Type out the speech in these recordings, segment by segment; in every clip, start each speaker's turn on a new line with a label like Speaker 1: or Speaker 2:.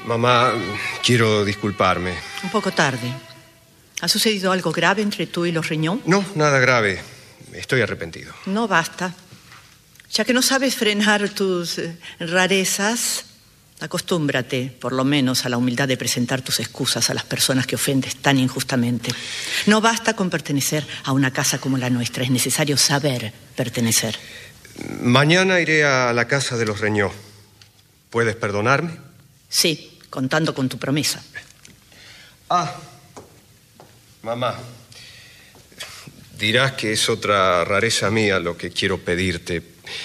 Speaker 1: Mamá, quiero disculparme.
Speaker 2: Un poco tarde. ¿Ha sucedido algo grave entre tú y los Reñó?
Speaker 1: No, nada grave. Estoy arrepentido.
Speaker 2: No basta. Ya que no sabes frenar tus rarezas, acostúmbrate, por lo menos, a la humildad de presentar tus excusas a las personas que ofendes tan injustamente. No basta con pertenecer a una casa como la nuestra. Es necesario saber pertenecer.
Speaker 1: Mañana iré a la casa de los Reñó. ¿Puedes perdonarme?
Speaker 2: Sí, contando con tu promesa.
Speaker 1: Mamá, dirás que es otra rareza mía lo que quiero pedirte.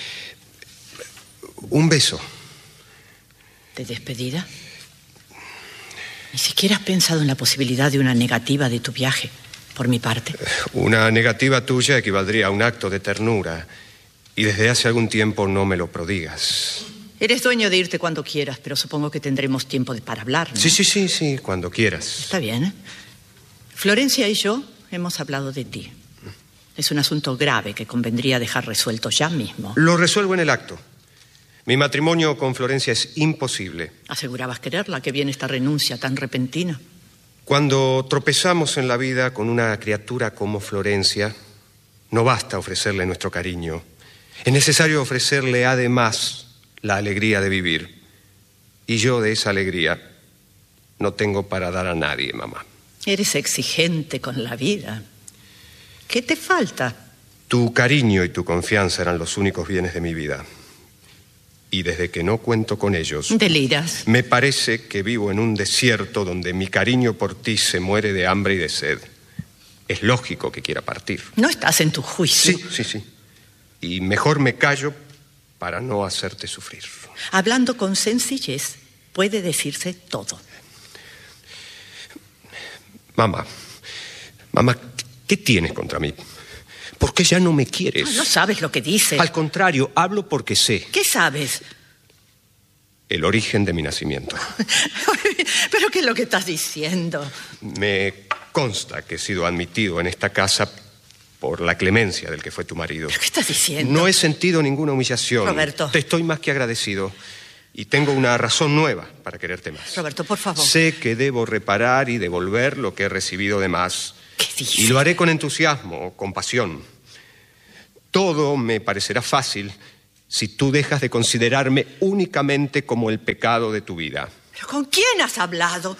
Speaker 1: Un beso.
Speaker 2: ¿De despedida? Ni siquiera has pensado en la posibilidad de una negativa de tu viaje, por mi parte.
Speaker 1: Una negativa tuya equivaldría a un acto de ternura. Y desde hace algún tiempo no me lo prodigas.
Speaker 2: Eres dueño de irte cuando quieras, pero supongo que tendremos tiempo para hablar, ¿no?
Speaker 1: Sí, cuando quieras.
Speaker 2: Está bien, ¿eh? Florencia y yo hemos hablado de ti. Es un asunto grave que convendría dejar resuelto ya mismo.
Speaker 1: Lo resuelvo en el acto. Mi matrimonio con Florencia es imposible.
Speaker 2: Asegurabas quererla, que viene esta renuncia tan repentina.
Speaker 1: Cuando tropezamos en la vida con una criatura como Florencia, no basta ofrecerle nuestro cariño. Es necesario ofrecerle además la alegría de vivir. Y yo de esa alegría no tengo para dar a nadie, mamá.
Speaker 2: Eres exigente con la vida. ¿Qué te falta?
Speaker 1: Tu cariño y tu confianza eran los únicos bienes de mi vida. Y desde que no cuento con ellos...
Speaker 2: Deliras.
Speaker 1: Me parece que vivo en un desierto donde mi cariño por ti se muere de hambre y de sed. Es lógico que quiera partir.
Speaker 2: No estás en tu juicio.
Speaker 1: Sí. Y mejor me callo para no hacerte sufrir.
Speaker 2: Hablando con sencillez, puede decirse todo.
Speaker 1: Mamá, ¿qué tienes contra mí? ¿Por qué ya no me quieres?
Speaker 2: No sabes lo que dices.
Speaker 1: Al contrario, hablo porque sé.
Speaker 2: ¿Qué sabes?
Speaker 1: El origen de mi nacimiento.
Speaker 2: ¿Pero qué es lo que estás diciendo?
Speaker 1: Me consta que he sido admitido en esta casa por la clemencia del que fue tu marido.
Speaker 2: ¿Pero qué estás diciendo?
Speaker 1: No he sentido ninguna humillación.
Speaker 2: Roberto.
Speaker 1: Te estoy más que agradecido. Y tengo una razón nueva para quererte más.
Speaker 2: Roberto, por favor.
Speaker 1: Sé que debo reparar y devolver lo que he recibido de más.
Speaker 2: ¿Qué dices?
Speaker 1: Y lo haré con entusiasmo, con pasión. Todo me parecerá fácil si tú dejas de considerarme únicamente como el pecado de tu vida.
Speaker 2: ¿Pero con quién has hablado?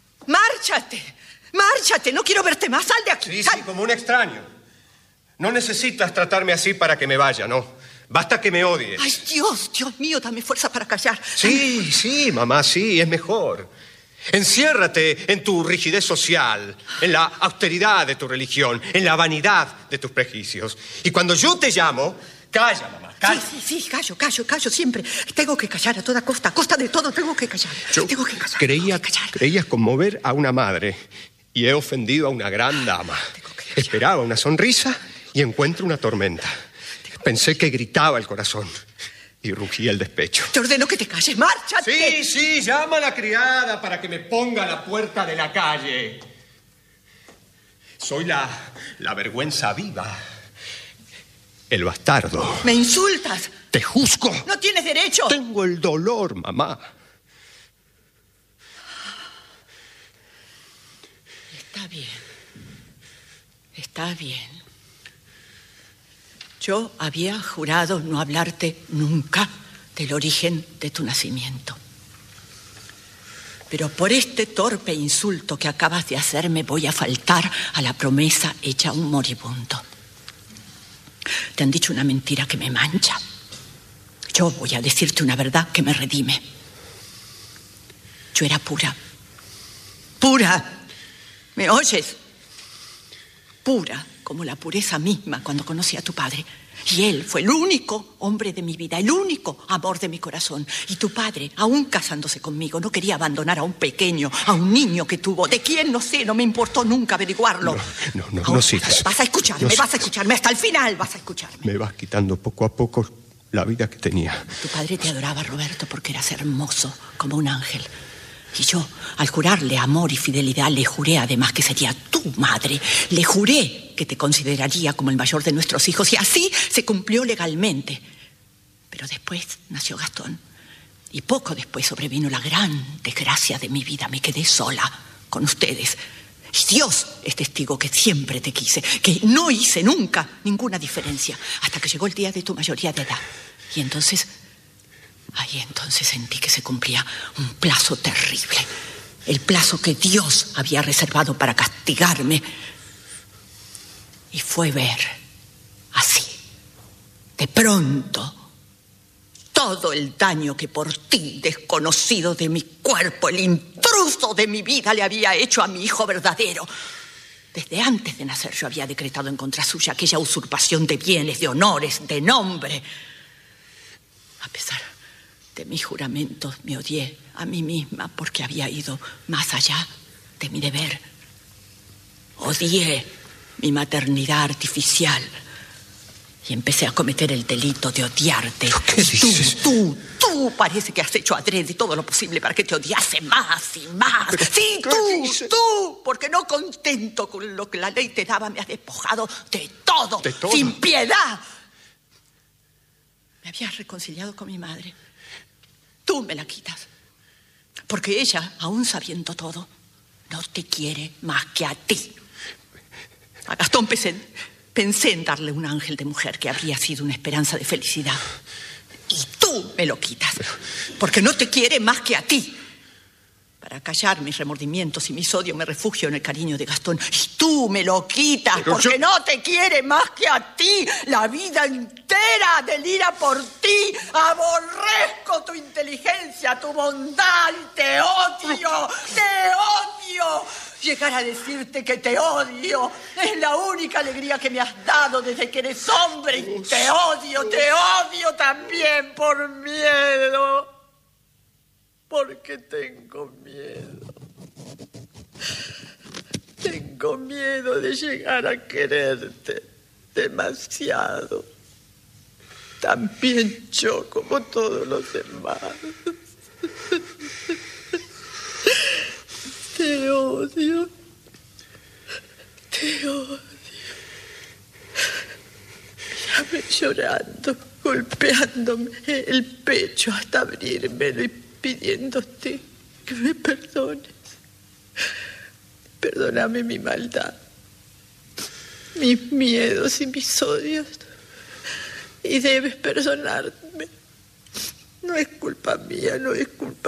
Speaker 2: ¡Márchate! No quiero verte más. ¡Sal de aquí!
Speaker 1: Sí, como un extraño. No necesitas tratarme así para que me vaya, no. Basta que me odies.
Speaker 2: ¡Ay, Dios mío, dame fuerza para callar!
Speaker 1: Sí, mamá, sí, es mejor. Enciérrate en tu rigidez social, en la austeridad de tu religión, en la vanidad de tus prejuicios. Y cuando yo te llamo, calla, mamá, calla.
Speaker 2: Sí, callo siempre. Tengo que callar a toda costa. A costa de todo tengo que callar. Tengo que callar.
Speaker 1: Creías conmover a una madre y he ofendido a una gran dama. Esperaba una sonrisa y encuentro una tormenta. Pensé que gritaba el corazón y rugía el despecho.
Speaker 2: Te ordeno que te calles. ¡Márchate!
Speaker 1: Sí, llama a la criada para que me ponga a la puerta de la calle. Soy la vergüenza viva. El bastardo.
Speaker 2: ¿Me insultas?
Speaker 1: Te juzgo.
Speaker 2: ¡No tienes derecho!
Speaker 1: Tengo el dolor, mamá.
Speaker 2: Está bien. Yo había jurado no hablarte nunca del origen de tu nacimiento. Pero por este torpe insulto que acabas de hacerme voy a faltar a la promesa hecha a un moribundo. Te han dicho una mentira que me mancha. Yo voy a decirte una verdad que me redime. Yo era pura. ¡Pura! ¿Me oyes? Pura como la pureza misma cuando conocí a tu padre. Y él fue el único hombre de mi vida, el único amor de mi corazón. Y tu padre, aún casándose conmigo, no quería abandonar a un pequeño, a un niño que tuvo. ¿De quién? No sé, no me importó nunca averiguarlo.
Speaker 1: No sigas.
Speaker 2: Vas a escucharme, hasta el final vas a escucharme.
Speaker 1: Me vas quitando poco a poco la vida que tenía.
Speaker 2: Tu padre te adoraba, Roberto, porque eras hermoso como un ángel. Y yo, al jurarle amor y fidelidad, le juré además que sería tu madre. Le juré que te consideraría como el mayor de nuestros hijos. Y así se cumplió legalmente. Pero después nació Gastón. Y poco después sobrevino la gran desgracia de mi vida. Me quedé sola con ustedes. Y Dios es testigo que siempre te quise, que no hice nunca ninguna diferencia, hasta que llegó el día de tu mayoría de edad. Y entonces sentí que se cumplía un plazo terrible. El plazo que Dios había reservado para castigarme. Y fue ver, así, de pronto, todo el daño que por ti, desconocido de mi cuerpo, el intruso de mi vida, le había hecho a mi hijo verdadero. Desde antes de nacer yo había decretado en contra suya aquella usurpación de bienes, de honores, de nombre. A pesar de mis juramentos, me odié a mí misma porque había ido más allá de mi deber. Odié mi maternidad artificial. Y empecé a cometer el delito de odiarte.
Speaker 1: ¿Qué dices?
Speaker 2: Tú parece que has hecho adrede todo lo posible para que te odiase más y más.
Speaker 1: Pero,
Speaker 2: sí, tú, porque no contento con lo que la ley te daba, me has despojado de todo, sin piedad. Me habías reconciliado con mi madre. Tú me la quitas. Porque ella, aún sabiendo todo, no te quiere más que a ti. A Gastón pensé en darle un ángel de mujer que habría sido una esperanza de felicidad. Y tú me lo quitas, porque no te quiere más que a ti. Para callar mis remordimientos y mis odios me refugio en el cariño de Gastón. Y tú me lo quitas, porque no te quiere más que a ti. La vida entera delira por ti. Aborrezco tu inteligencia, tu bondad y te odio. Llegar a decirte que te odio es la única alegría que me has dado desde que eres hombre. Y te odio también por miedo. Porque tengo miedo. Tengo miedo de llegar a quererte demasiado. También yo como todos los demás. Te odio. Mírame llorando, golpeándome el pecho hasta abrirme y pidiéndote que me perdones. Perdóname mi maldad, mis miedos y mis odios. Y debes perdonarme. No es culpa mía, no es culpa